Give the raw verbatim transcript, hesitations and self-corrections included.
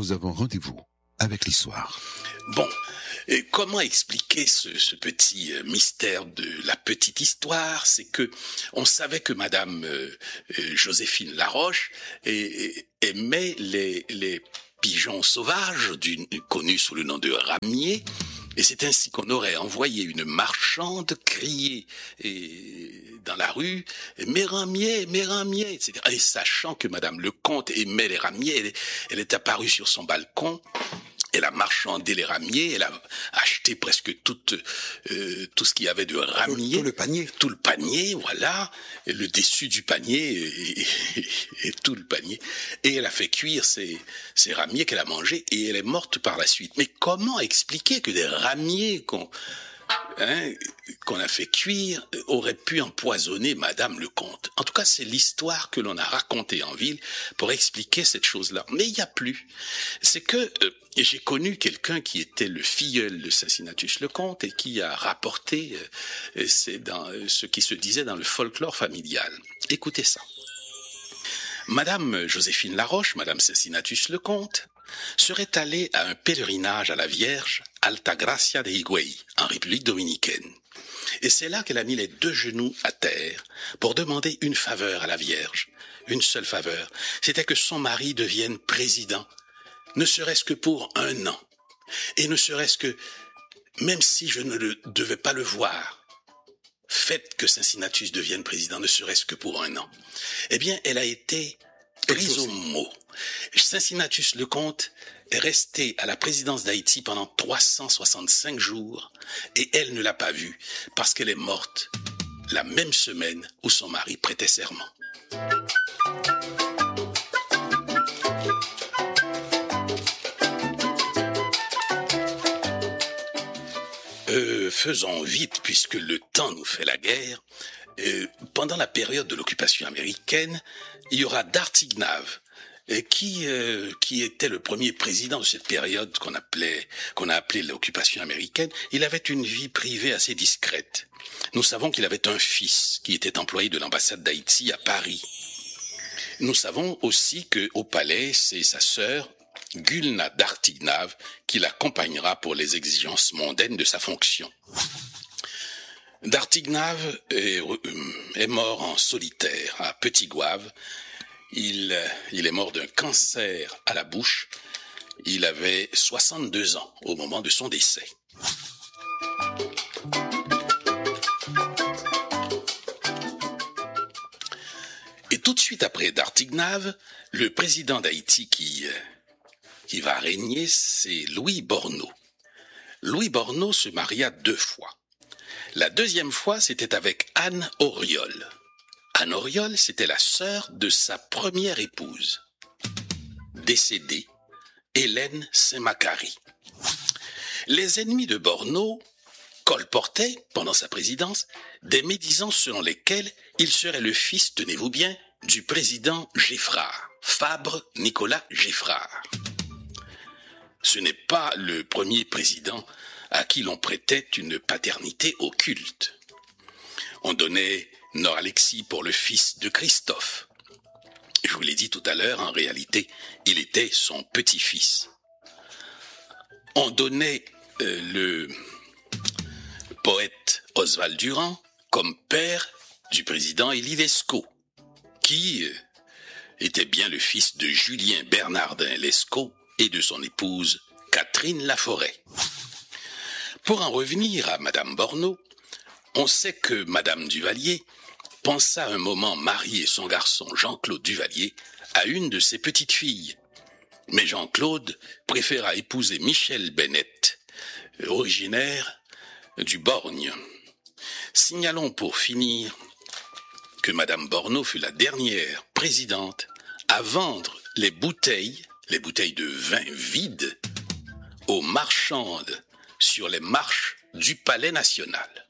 nous avons rendez-vous avec l'histoire. Bon, et comment expliquer ce, ce petit euh, mystère de la petite histoire? C'est que on savait que Madame euh, euh, Joséphine Laroche et, et, aimait les, les pigeons sauvages, d'une, connus sous le nom de ramiers. Et c'est ainsi qu'on aurait envoyé une marchande crier et, dans la rue « Mes ramiers, mes ramiers !» et cetera. Et sachant que Madame le comte aimait les ramiers, elle, elle est apparue sur son balcon. Elle a marchandé les ramiers, elle a acheté presque tout, euh, tout ce qu'il y avait de ramiers. Tout, tout le panier. Tout le panier, voilà. Et le dessus du panier et, et, et tout le panier. Et elle a fait cuire ces, ces ramiers qu'elle a mangés et elle est morte par la suite. Mais comment expliquer que des ramiers qu'on, hein, qu'on a fait cuire auraient pu empoisonner Madame le comte? En tout cas, c'est l'histoire que l'on a racontée en ville pour expliquer cette chose-là. Mais il n'y a plus. C'est que euh, j'ai connu quelqu'un qui était le filleul de Cincinnatus le comte et qui a rapporté euh, c'est dans, euh, ce qui se disait dans le folklore familial. Écoutez ça. Madame Joséphine Laroche, Madame Cincinnatus le comte, serait allée à un pèlerinage à la Vierge Altagracia de Higüey, en République dominicaine. Et c'est là qu'elle a mis les deux genoux à terre pour demander une faveur à la Vierge. Une seule faveur, c'était que son mari devienne président, ne serait-ce que pour un an. Et ne serait-ce que, même si je ne le, devais pas le voir, faites que Cincinnatus devienne président, ne serait-ce que pour un an. Eh bien, elle a été prise au mot. Cincinnatus le comte est resté à la présidence d'Haïti pendant trois cent soixante-cinq jours et elle ne l'a pas vu parce qu'elle est morte la même semaine où son mari prêtait serment. Euh, faisons vite puisque le temps nous fait la guerre. Euh, pendant la période de l'occupation américaine, il y aura d'Artignave, euh, qui euh, qui était le premier président de cette période qu'on appelait qu'on a appelé l'occupation américaine. Il avait une vie privée assez discrète. Nous savons qu'il avait un fils qui était employé de l'ambassade d'Haïti à Paris. Nous savons aussi que au palais, c'est sa sœur Gulna d'Artignave qui l'accompagnera pour les exigences mondaines de sa fonction. D'Artignave est, est mort en solitaire à Petit Goâve. Il, il est mort d'un cancer à la bouche. Il avait soixante-deux ans au moment de son décès. Et tout de suite après d'Artignave, le président d'Haïti qui, qui va régner, c'est Louis Borneau. Louis Borneau se maria deux fois. La deuxième fois, c'était avec Anne Auriol. Anne Auriol, c'était la sœur de sa première épouse, décédée, Hélène Saint-Macary. Les ennemis de Borneau colportaient, pendant sa présidence, des médisances selon lesquelles il serait le fils, tenez-vous bien, du président Geffrard, Fabre Nicolas Geffrard. Ce n'est pas le premier président à qui l'on prêtait une paternité occulte. On donnait Nord-Alexis pour le fils de Christophe. Je vous l'ai dit tout à l'heure, en réalité, il était son petit-fils. On donnait euh, le poète Oswald Durand comme père du président Élie Lescaut, qui euh, était bien le fils de Julien Bernardin Lescaut et de son épouse Catherine Laforêt. Pour en revenir à Madame Borneau, on sait que Madame Duvalier pensa un moment marier son garçon Jean-Claude Duvalier à une de ses petites filles. Mais Jean-Claude préféra épouser Michel Bennett, originaire du Borgne. Signalons pour finir que Madame Borneau fut la dernière présidente à vendre les bouteilles, les bouteilles de vin vides, aux marchandes sur les marches du Palais National.